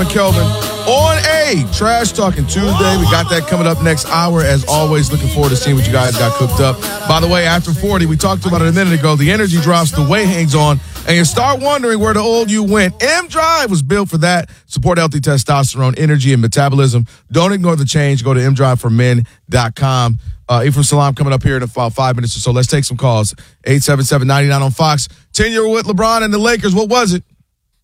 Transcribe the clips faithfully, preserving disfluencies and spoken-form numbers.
Kelvin on a Trash Talking Tuesday. We got that coming up next hour. As always, looking forward to seeing what you guys got cooked up. By the way, after forty, we talked about it a minute ago. The energy drops, the weight hangs on, and you start wondering where the old you went. M-Drive was built for that. Support healthy testosterone, energy, and metabolism. Don't ignore the change. Go to m drive for men dot com. Uh, Ephraim Salaam coming up here in about five minutes or so. Let's take some calls. eight seven seven, nine nine on Fox. ten-year with LeBron and the Lakers. What was it?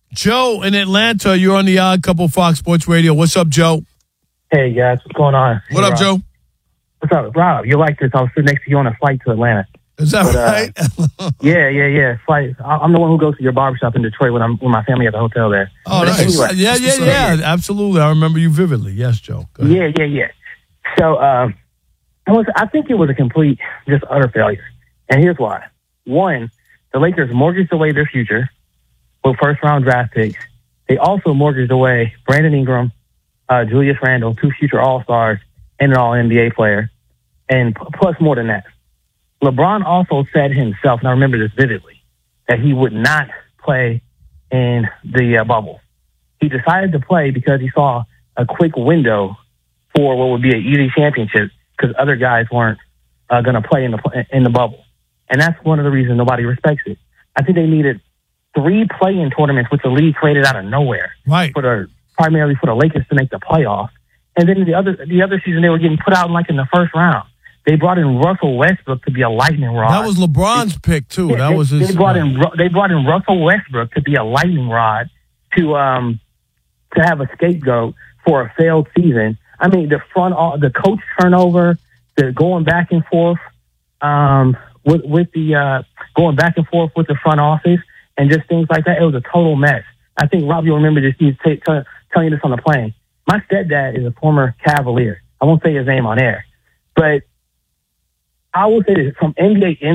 Joe in Atlanta, you're on the Odd Couple Fox Sports Radio. What's up, Joe? Hey, guys. What's going on? What hey, up, Rob. Joe? What's up, Rob? You like this? I was sitting next to you on a flight to Atlanta. Is that But, uh, right? Yeah, yeah, yeah. Flight. I- I'm the one who goes to your barbershop in Detroit when I'm with my family at the hotel there. Oh, But nice. anyway. Yeah, yeah, yeah. Absolutely. I remember you vividly. Yes, Joe. Go ahead. Yeah, yeah, yeah. So, um, it was, I think it was a complete, just utter failure. And here's why. One, the Lakers mortgaged away their future with first-round draft picks. They also mortgaged away Brandon Ingram, uh, Julius Randle, two future All-Stars, and an All-N B A player, and p- plus more than that. LeBron also said himself, and I remember this vividly, that he would not play in the uh, bubble. He decided to play because he saw a quick window for what would be an easy championship because other guys weren't uh, going to play in the in the bubble. And that's one of the reasons nobody respects it. I think they needed three play-in tournaments, which the league created out of nowhere, Right. for the primarily for the Lakers to make the playoffs. And then the other the other season, they were getting put out like in the first round. They brought in Russell Westbrook to be a lightning rod. That was LeBron's pick, too. Yeah, that they, was his. They brought in Ru- they brought in Russell Westbrook to be a lightning rod to um to have a scapegoat for a failed season. I mean, the front the coach turnover, the going back and forth um with with the uh going back and forth with the front office and just things like that. It was a total mess. I think Rob, you'll remember this. He's t- t- telling you this on the plane. My stepdad is a former Cavalier. I won't say his name on air, but I will say this from N B A